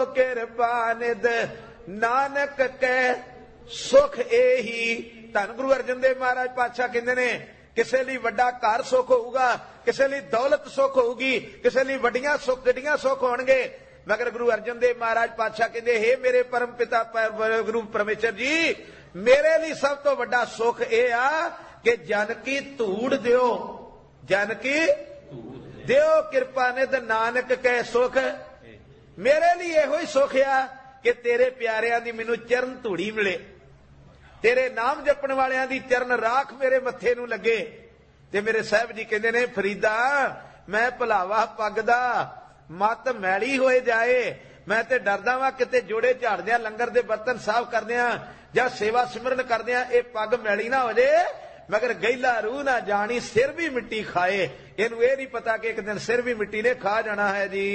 किरपा निध नानक कै सुख एही। धन गुरु अर्जन देव महाराज पातशाह कहते ने किसी लिए वड्डा घर सुख होगा, किसी लिए दौलत सुख होगी, किसी लिए वड्डियां सुख गड्डियां सुख होणगे, मगर गुरु अर्जन देव महाराज पातशाह कहते हे मेरे परम पिता गुरु परमेश्वर जी, मेरे लिए सब तो वड्डा सुख ये आ कि जन की धूड़ दियो, जन की दियो किरपा निध नानक कै सुख। मेरे लिए यहो ही सुख आ कि तेरे प्यारियां दी मैनू चरण धूड़ी मिले, तेरे नाम जपण वालियां दी चरण राख मेरे मत्थे नू लगे। ते मेरे साहब जी कहते ने फरीदा मैं भुलावा पग दा मत मैली होए जाए, मैं ते डरदा वां किते जोड़े झाड़दियां लंगर दे बर्तन साफ करदियां जां सेवा सिमरन करदियां ये पग मैली ना हो जाए, मगर गैला रूह ना जानी सिर भी मिट्टी खाए। इनू ये नहीं पता कि एक दिन सिर भी मिट्टी ने खा जाना है जी।